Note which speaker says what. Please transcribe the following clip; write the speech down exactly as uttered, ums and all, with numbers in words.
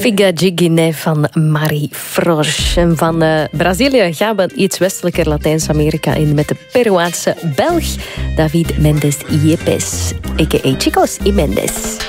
Speaker 1: Figa Gigine van Marie Frosch. En van uh, Brazilië gaan we iets westelijker Latijns-Amerika in met de Peruaanse Belg David Mendes Yepes, a k a. Chicos y Mendes.